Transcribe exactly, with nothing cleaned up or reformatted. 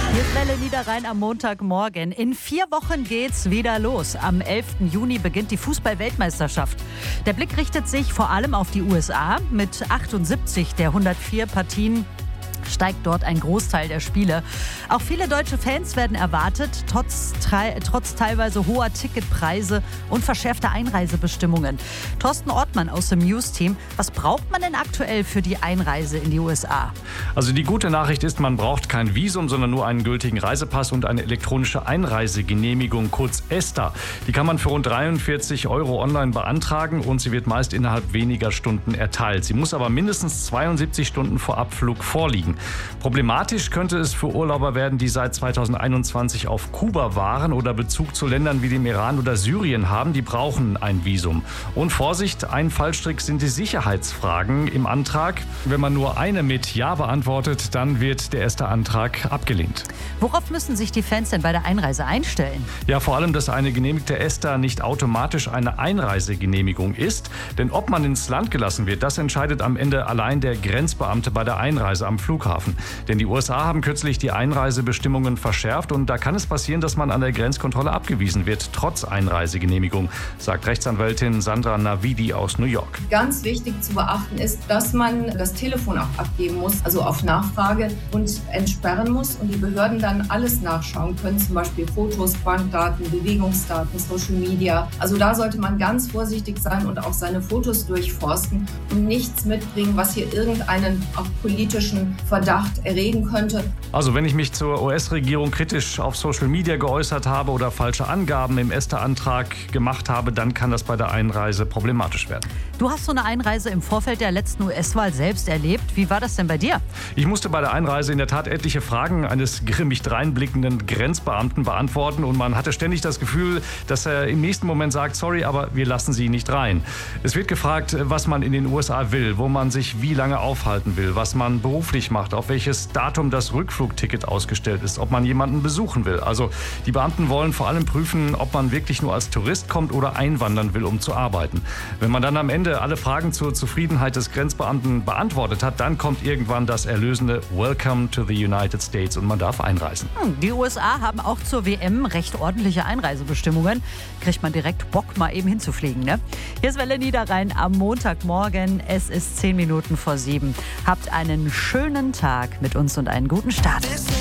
Hier ist Welle Niederrhein am Montagmorgen. In vier Wochen geht's wieder los. Am elften Juni beginnt die Fußball-Weltmeisterschaft. Der Blick richtet sich vor allem auf die U S A. Mit achtundsiebzig der hundertvier Partien steigt dort ein Großteil der Spiele. Auch viele deutsche Fans werden erwartet, trotz, trotz teilweise hoher Ticketpreise und verschärfter Einreisebestimmungen. Thorsten Ortmann aus dem News-Team, was braucht man denn aktuell für die Einreise in die U S A? Also die gute Nachricht ist, man braucht kein Visum, sondern nur einen gültigen Reisepass und eine elektronische Einreisegenehmigung, kurz ESTA. Die kann man für rund dreiundvierzig Euro online beantragen und sie wird meist innerhalb weniger Stunden erteilt. Sie muss aber mindestens zweiundsiebzig Stunden vor Abflug vorliegen. Problematisch könnte es für Urlauber werden, die seit zweitausendeinundzwanzig auf Kuba waren oder Bezug zu Ländern wie dem Iran oder Syrien haben. Die brauchen ein Visum. Und Vorsicht, ein Fallstrick sind die Sicherheitsfragen im Antrag. Wenn man nur eine mit Ja beantwortet, dann wird der erste Antrag abgelehnt. Worauf müssen sich die Fans denn bei der Einreise einstellen? Ja, vor allem, dass eine genehmigte ESTA nicht automatisch eine Einreisegenehmigung ist. Denn ob man ins Land gelassen wird, das entscheidet am Ende allein der Grenzbeamte bei der Einreise am Flughafen. Denn die U S A haben kürzlich die Einreisebestimmungen verschärft und da kann es passieren, dass man an der Grenzkontrolle abgewiesen wird, trotz Einreisegenehmigung, sagt Rechtsanwältin Sandra Navidi aus New York. Ganz wichtig zu beachten ist, dass man das Telefon auch abgeben muss, also auf Nachfrage, und entsperren muss und die Behörden dann alles nachschauen können, zum Beispiel Fotos, Bankdaten, Bewegungsdaten, Social Media. Also da sollte man ganz vorsichtig sein und auch seine Fotos durchforsten und nichts mitbringen, was hier irgendeinen auch politischen Verdacht erregen könnte. Also wenn ich mich zur U S-Regierung kritisch auf Social Media geäußert habe oder falsche Angaben im ESTA-Antrag gemacht habe, dann kann das bei der Einreise problematisch werden. Du hast so eine Einreise im Vorfeld der letzten U S-Wahl selbst erlebt. Wie war das denn bei dir? Ich musste bei der Einreise in der Tat etliche Fragen eines grimmig dreinblickenden Grenzbeamten beantworten und man hatte ständig das Gefühl, dass er im nächsten Moment sagt, sorry, aber wir lassen Sie nicht rein. Es wird gefragt, was man in den U S A will, wo man sich wie lange aufhalten will, was man beruflich macht, auf welches Datum das Rückflugticket ausgestellt ist, ob man jemanden besuchen will. Also die Beamten wollen vor allem prüfen, ob man wirklich nur als Tourist kommt oder einwandern will, um zu arbeiten. Wenn man dann am Ende alle Fragen zur Zufriedenheit des Grenzbeamten beantwortet hat, dann kommt irgendwann das erlösende Welcome to the United States und man darf einreisen. Die U S A haben auch zur W M recht ordentliche Einreisebestimmungen. Kriegt man direkt Bock, mal eben hinzufliegen, ne? Hier ist Welle Niederrhein am Montagmorgen. Es ist zehn Minuten vor sieben. Habt einen schönen Tag mit uns und einen guten Start.